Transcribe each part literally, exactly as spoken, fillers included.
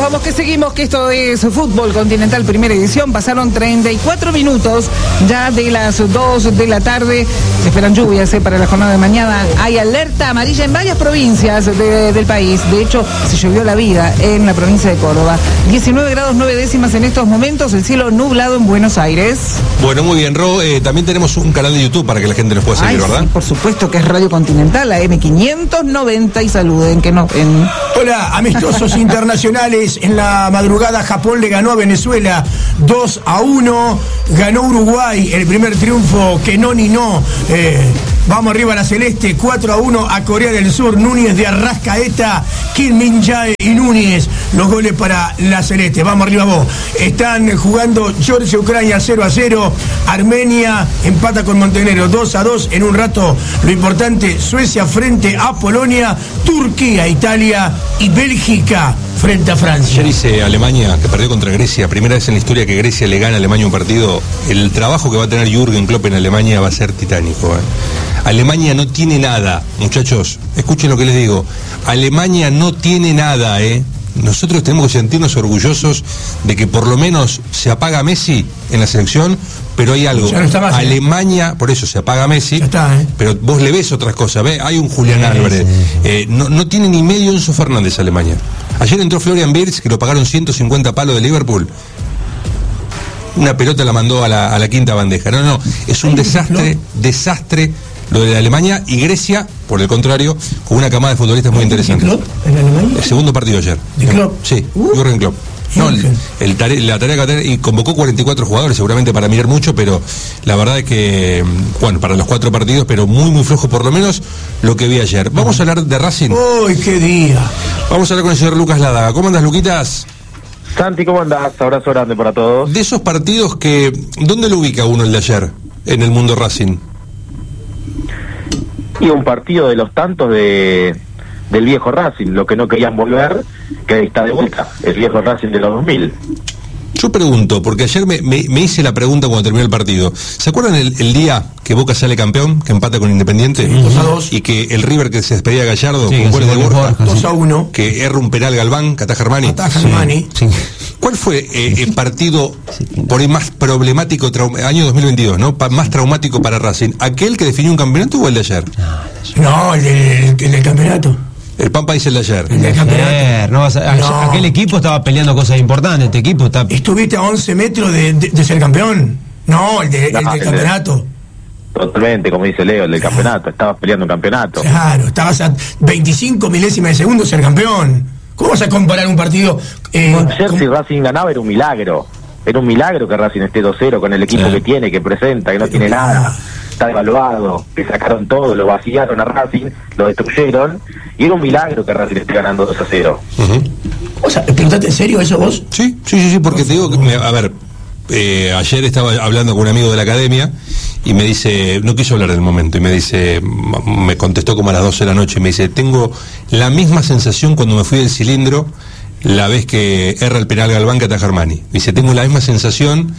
vamos que seguimos, que esto es Fútbol Continental, primera edición. Pasaron treinta y cuatro minutos ya de las dos de la tarde. Se esperan lluvias eh, para la jornada de mañana. Hay alerta amarilla en varias provincias de, del país. De hecho, se llovió la vida en la provincia de Córdoba. diecinueve grados nueve décimas en estos momentos, el cielo nublado en Buenos Aires. Bueno, muy bien, Ro. Eh, también tenemos un canal de YouTube para que la gente nos pueda seguir, Ay, ¿verdad? Sí, por supuesto que es Radio Continental, la M quinientos noventa, y saluden que no en... Hola, amistosos internacionales. En la madrugada Japón le ganó a Venezuela dos a uno. Ganó Uruguay, el primer triunfo que no ni no. Eh, vamos arriba a la celeste, cuatro a uno a Corea del Sur. Núñez de Arrascaeta, Kim Min Jae y Núñez. Los goles para la celeste. Vamos arriba vos. Están jugando Georgia, Ucrania cero a cero. Armenia empata con Montenegro dos a dos. En un rato, lo importante, Suecia frente a Polonia, Turquía, Italia y Bélgica frente a Francia. Ayer dice Alemania, que perdió contra Grecia, primera vez en la historia que Grecia le gana a Alemania un partido. El trabajo que va a tener Jürgen Klopp en Alemania va a ser titánico. ¿eh? Alemania no tiene nada, muchachos, escuchen lo que les digo. Alemania no tiene nada, ¿eh? Nosotros tenemos que sentirnos orgullosos de que por lo menos se apaga Messi en la selección, pero hay algo. Ya no está más, Alemania, por eso se apaga Messi, ya está, ¿eh? Pero vos le ves otras cosas, ¿ves? Hay un Julián Sí, Álvarez, sí. eh, no, no tiene ni medio Enzo Fernández Alemania. Ayer entró Florian Wirtz, que lo pagaron ciento cincuenta palos de Liverpool. Una pelota la mandó a la, a la quinta bandeja. No, no, es un desastre, desastre lo de Alemania. Y Grecia, por el contrario, con una camada de futbolistas muy interesante. ¿De Klopp en Alemania? El segundo partido ayer. ¿De Klopp? Sí, Uh. Jürgen Klopp. No, el, Jürgen. el tare, la tarea que va a tener, y convocó cuarenta y cuatro jugadores seguramente para mirar mucho, pero la verdad es que, bueno, para los cuatro partidos, pero muy, muy flojo, por lo menos lo que vi ayer. Vamos a hablar de Racing. ¡Uy, qué día! Vamos a hablar con el señor Lucas Ladaga. ¿Cómo andas, Luquitas? Santi, ¿cómo andás? Abrazo grande para todos. De esos partidos que, ¿dónde lo ubica uno el de ayer en el mundo Racing? Y un partido de los tantos de del viejo Racing, lo que no querían volver, que está de vuelta, el viejo Racing de los dos mil. Yo pregunto, porque ayer me, me, me hice la pregunta cuando terminó el partido. ¿Se acuerdan el, el día que Boca sale campeón, que empata con Independiente? Sí, dos a dos. Y que el River que se despedía a Gallardo, Sí, con goles de sí, Borja, Borja, dos a uno. que erra un penal Galván, que ataja Armani. Ataja Armani. Sí. ¿Cuál fue eh, el partido por ahí más problemático, traum- año dos mil veintidós, ¿no? Pa- más traumático para Racing? ¿Aquel que definió un campeonato o el de ayer? No, el del, el del campeonato. El Pampa dice el de ayer. El del campeonato. Ayer, no vas a- No. Aquel equipo estaba peleando cosas importantes. Este equipo está. ¿Estuviste a once metros de, de, de ser campeón? No, el, de, No, el el del de- campeonato. Totalmente, como dice Leo, el del campeonato, estabas peleando un campeonato. Claro, estabas a veinticinco milésimas de segundo de ser campeón. ¿Cómo vas a comparar un partido? Eh, Ayer con- si Racing ganaba era un milagro. Era un milagro que Racing esté dos cero con el equipo Sí. que tiene, que presenta, que no tiene nada. Está devaluado, que sacaron todo, lo vaciaron a Racing, lo destruyeron. Y era un milagro que Racing esté ganando dos a cero. Ujú. O sea, ¿preguntaste en serio eso vos? Sí, sí, sí, sí, porque te digo que, me- a ver, eh, ayer estaba hablando con un amigo de la academia y me dice, no quiso hablar del momento, y me dice, m- me contestó como a las doce de la noche, y me dice, tengo la misma sensación cuando me fui del cilindro la vez que erra el penal Galván que ataja Armani. Dice, tengo la misma sensación.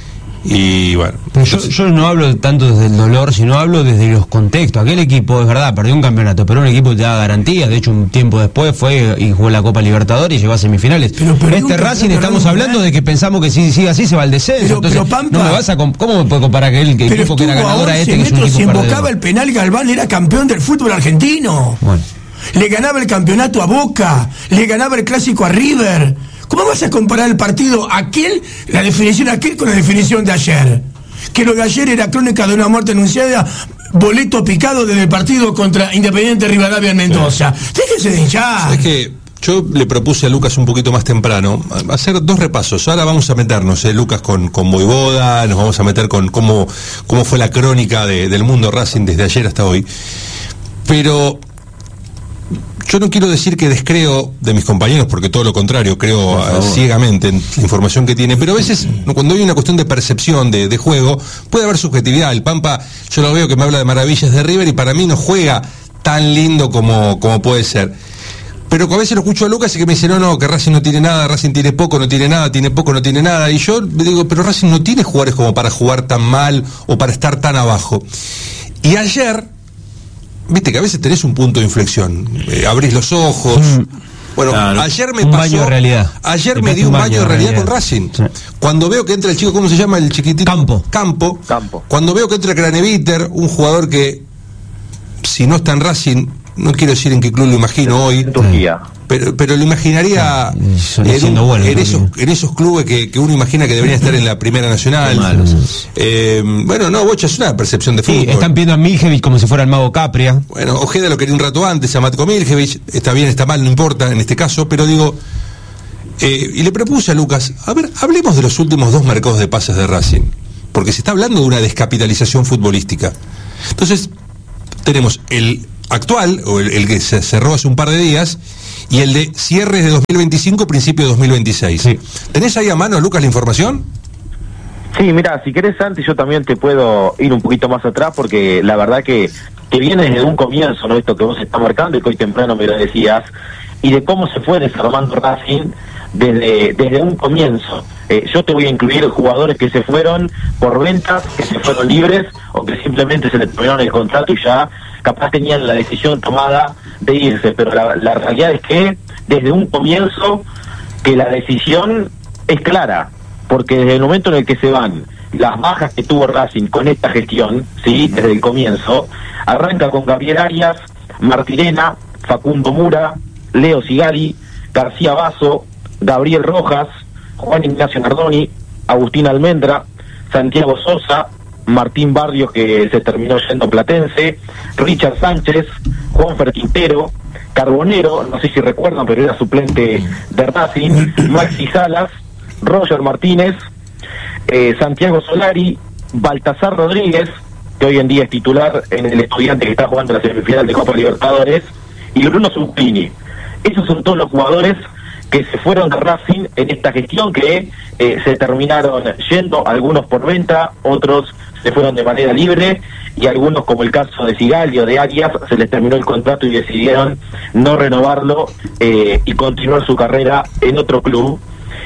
Y bueno, Pero yo, entonces- yo no hablo tanto desde el dolor, sino hablo desde los contextos. Aquel equipo, es verdad, perdió un campeonato, pero un equipo que te da garantías. De hecho, un tiempo después fue y jugó la Copa Libertadores y llegó a semifinales. Pero perdió este un Racing campeonato, estamos perdió un hablando mundial. de que pensamos que si sigue así se va al descenso. Pero- Entonces, pero, Pampa, no me vas a comp- ¿cómo me puedo comparar aquel que Pero equipo que estuvo era a ganador a once este que es un metros, si equipo embocaba perdedor? el penal, Galván era campeón del fútbol argentino. Bueno. Le ganaba el campeonato a Boca, le ganaba el clásico a River. ¿Cómo vas a comparar el partido aquel, la definición aquel con la definición de ayer? Que lo de ayer era crónica de una muerte anunciada, boleto picado desde el partido contra Independiente Rivadavia en Mendoza. Déjese de hinchar. es que yo le propuse a Lucas un poquito más temprano a- hacer dos repasos. Ahora vamos a meternos, eh, Lucas, con, con Voivoda, nos vamos a meter con cómo, cómo fue la crónica de- del mundo Racing desde ayer hasta hoy. Pero yo no quiero decir que descreo de mis compañeros, porque todo lo contrario, creo uh, ciegamente en la información que tiene, pero a veces cuando hay una cuestión de percepción de, de juego, puede haber subjetividad. El Pampa, yo lo veo que me habla de maravillas de River y para mí no juega tan lindo como, como puede ser. Pero a veces lo escucho a Lucas y que me dice, no, no, que Racing no tiene nada, Racing tiene poco, no tiene nada, tiene poco, no tiene nada. Y yo digo, pero Racing no tiene jugadores como para jugar tan mal o para estar tan abajo. Y ayer, viste que a veces tenés un punto de inflexión, eh, abrís los ojos, Bueno, claro, ayer me un pasó, baño de realidad. Ayer Te me pasó di un un baño, baño de de realidad, realidad. con Racing. Sí. Cuando veo que entra el chico, ¿cómo se llama el chiquitito? Campo. Campo. Campo. Cuando veo que entra Craneviter, un jugador que, si no está en Racing, no quiero decir en qué club lo imagino hoy, En Turquía. pero, pero lo imaginaría Sí, en, siendo un- bueno, en ¿no? esos, en esos clubes que, que uno imagina que deberían estar en la Primera Nacional. Qué malos. Eh, bueno, no, Bocha, es una percepción de Sí, fútbol. están pidiendo a Miljevic como si fuera el mago Capria. Bueno, Ojeda lo quería un rato antes, a Matko Miljevic, está bien, está mal, no importa en este caso, pero digo, eh, y le propuse a Lucas, a ver, hablemos de los últimos dos mercados de pases de Racing, porque se está hablando de una descapitalización futbolística. Entonces, tenemos el actual, o el, el que se cerró hace un par de días, y el de cierres de dos mil veinticinco, principio de dos mil veintiséis. Sí. ¿Tenés ahí a mano, Lucas, la información? Sí, mira, si querés, Santi, yo también te puedo ir un poquito más atrás, porque la verdad que, que viene desde un comienzo, ¿no? Esto que vos estás marcando y que hoy temprano me lo decías, y de cómo se fue desarmando Racing desde, desde un comienzo. Eh, yo te voy a incluir jugadores que se fueron por ventas, que se fueron libres, o que simplemente se les terminaron el contrato y ya capaz tenían la decisión tomada de irse, pero la, la realidad es que desde un comienzo que la decisión es clara, porque desde el momento en el que se van las bajas que tuvo Racing con esta gestión, sí, desde el comienzo, arranca con Gabriel Arias, Martirena, Facundo Mura, Leo Sigali, García Basso, Gabriel Rojas, Juan Ignacio Nardoni, Agustín Almendra, Santiago Sosa, Martín Barrios, que se terminó yendo a Platense, Richard Sánchez, Juanfer Quintero, Carbonero, no sé si recuerdan, pero era suplente de Racing, Maxi Salas, Roger Martínez, eh, Santiago Solari, Baltasar Rodríguez, que hoy en día es titular en el Estudiante que está jugando la semifinal de Copa Libertadores, y Bruno Zucchini. Esos son todos los jugadores que se fueron de Racing en esta gestión, que eh, se terminaron yendo, algunos por venta, otros se fueron de manera libre, y algunos, como el caso de Sigali o de Arias, se les terminó el contrato y decidieron no renovarlo eh, y continuar su carrera en otro club.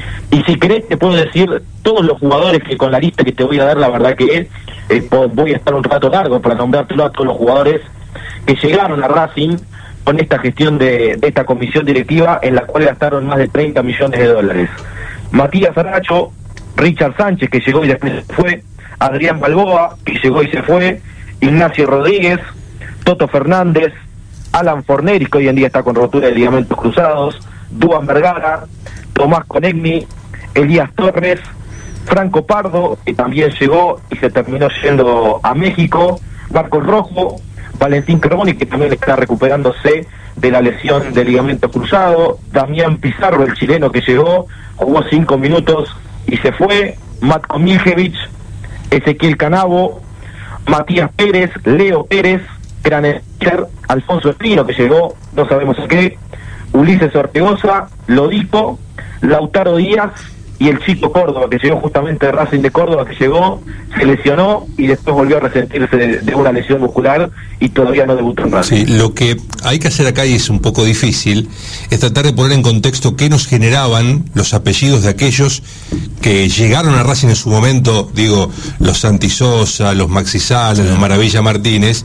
Y si querés te puedo decir todos los jugadores que con la lista que te voy a dar, la verdad que eh, voy a estar un rato largo para nombrártelo a todos los jugadores que llegaron a Racing con esta gestión de, de esta comisión directiva, en la cual gastaron más de treinta millones de dólares. Matías Aracho, Richard Sánchez, que llegó y después se fue, Adrián Balboa, que llegó y se fue, Ignacio Rodríguez, Toto Fernández, Alan Forneri, que hoy en día está con rotura de ligamentos cruzados, Duan Vergara, Tomás Conegni, Elías Torres, Franco Pardo, que también llegó y se terminó yendo a México, Marcos Rojo, Valentín Cremoni, que también está recuperándose de la lesión de ligamento cruzado, Damián Pizarro, el chileno que llegó, jugó cinco minutos y se fue, Matko Miljevic, Ezequiel Canavo, Matías Pérez, Leo Pérez, Craneviter, Alfonso Espino, que llegó, no sabemos a qué, Ulises Ortegoza, Lodico, Lautaro Díaz y el chico Córdoba, que llegó justamente de Racing de Córdoba, que llegó, se lesionó y después volvió a resentirse de, de una lesión muscular y todavía no debutó en Racing. Sí, lo que hay que hacer acá, y es un poco difícil, es tratar de poner en contexto qué nos generaban los apellidos de aquellos que llegaron a Racing en su momento, digo, los Santi Sosa, los Maxi Salas, los Maravilla Martínez,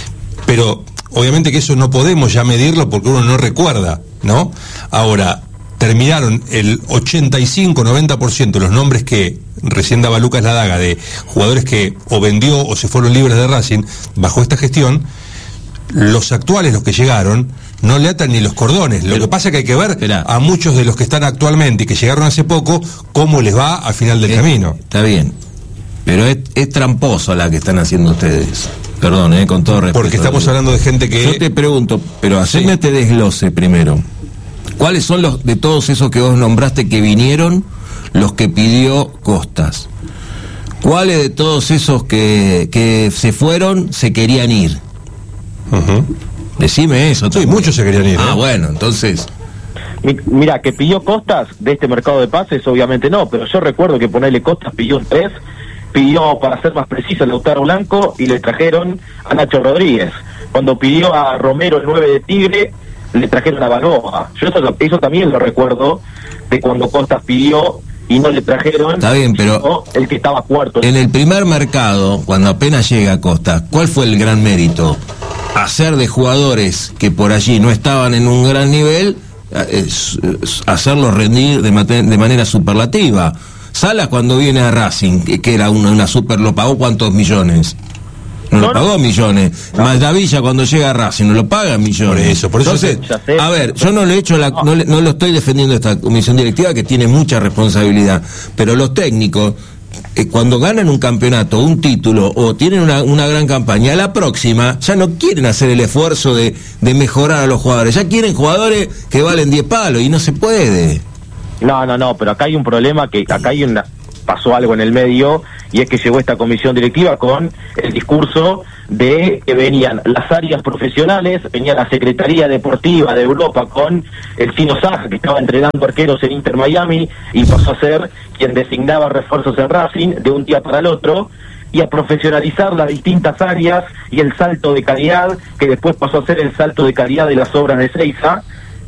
pero obviamente que eso no podemos ya medirlo porque uno no recuerda, ¿no? Ahora, terminaron el ochenta y cinco noventa por ciento de los nombres que recién daba Lucas Ladaga de jugadores que o vendió o se fueron libres de Racing bajo esta gestión. Los actuales, los que llegaron, no le atan ni los cordones. Lo pero, que pasa es que hay que ver espera. a muchos de los que están actualmente y que llegaron hace poco, cómo les va al final del es, camino. Está bien, pero es, es tramposo la que están haciendo ustedes. Perdón, eh, con todo respeto. Porque estamos hablando de gente que... Yo te pregunto, pero haceme Sí. este desglose primero. ¿Cuáles son los de todos esos que vos nombraste que vinieron, los que pidió Costas? ¿Cuáles de todos esos que, que se fueron se querían ir? Uh-huh. Decime eso. Sí, también. muchos se querían ir. Ah, ¿eh? bueno, entonces... Mi- Mira, que pidió Costas de este mercado de pases, obviamente no, pero yo recuerdo que ponerle Costas pidió un tres, pidió, para ser más preciso, a Lautaro Blanco y le trajeron a Nacho Rodríguez. Cuando pidió a Romero, el nueve de Tigre, le trajeron a Balboa. Yo eso, eso también lo recuerdo, de cuando Costas pidió y no le trajeron. Está bien, pero el que estaba cuarto. En el primer mercado, cuando apenas llega Costa, ¿cuál fue el gran mérito? Hacer de jugadores que por allí no estaban en un gran nivel es, es hacerlo rendir de, mate, de manera superlativa. Salas cuando viene a Racing, que, que era una, una super, lo pagó ¿cuántos millones? No, no lo pagó millones. No. Maldavilla cuando llega a Racing no lo paga millones. Por eso, por eso. Entonces, sé, a ver, yo no le he hecho la, no, le, no lo estoy defendiendo esta comisión directiva que tiene mucha responsabilidad, pero los técnicos eh, cuando ganan un campeonato, un título o tienen una, una gran campaña, a la próxima ya no quieren hacer el esfuerzo de, de mejorar a los jugadores, ya quieren jugadores que valen diez palos y no se puede. No, no, no, pero acá hay un problema, que acá hay una pasó algo en el medio, y es que llegó esta comisión directiva con el discurso de que venían las áreas profesionales, venía la Secretaría Deportiva de Europa con el Chino Saja, que estaba entrenando arqueros en Inter Miami, y pasó a ser quien designaba refuerzos en Racing de un día para el otro, y a profesionalizar las distintas áreas y el salto de calidad, que después pasó a ser el salto de calidad de las obras de Seiza,